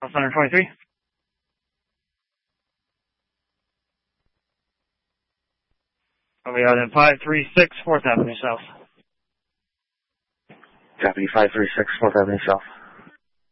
123. We are in 536 4th Avenue South. Copy, 536 4th Avenue South.